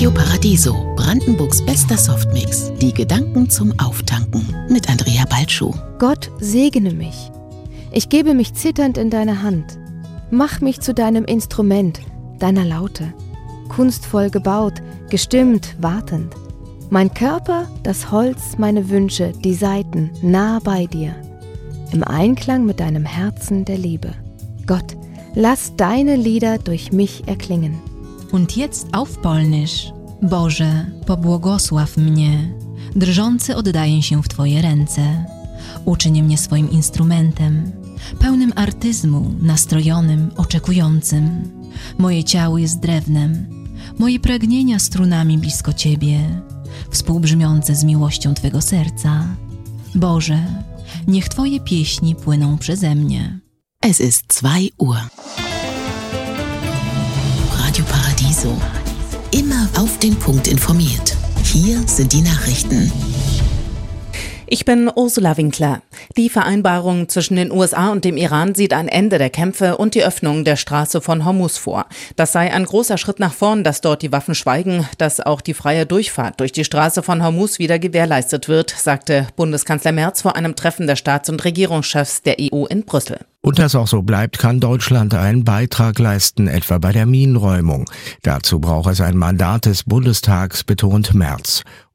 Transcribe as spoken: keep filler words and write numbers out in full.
Radio Paradiso, Brandenburgs bester Softmix. Die Gedanken zum Auftanken mit Andrea Balschuh. Gott, segne mich. Ich gebe mich zitternd in deine Hand. Mach mich zu deinem Instrument, deiner Laute. Kunstvoll gebaut, gestimmt, wartend. Mein Körper, das Holz, meine Wünsche, die Saiten, nah bei dir. Im Einklang mit deinem Herzen der Liebe. Gott, lass deine Lieder durch mich erklingen. Und jetzt auf Polnisch. Boże, pobłogosław mnie. Drżący oddaję się w Twoje ręce. Uczyń mnie swoim instrumentem, pełnym artyzmu, nastrojonym, oczekującym. Moje ciało jest drewnem, moje pragnienia strunami blisko Ciebie, współbrzmiące z miłością Twego serca. Boże, niech Twoje pieśni płyną przeze mnie. Es ist zwei Uhr. Radio Paradiso. Immer auf den Punkt informiert. Hier sind die Nachrichten. Ich bin Ursula Winkler. Die Vereinbarung zwischen den U S A und dem Iran sieht ein Ende der Kämpfe und die Öffnung der Straße von Hormuz vor. Das sei ein großer Schritt nach vorn, dass dort die Waffen schweigen, dass auch die freie Durchfahrt durch die Straße von Hormuz wieder gewährleistet wird, sagte Bundeskanzler Merz vor einem Treffen der Staats- und Regierungschefs der E U in Brüssel. Und das auch so bleibt, kann Deutschland einen Beitrag leisten, etwa bei der Minenräumung. Dazu braucht es ein Mandat des Bundestags, betont Merz.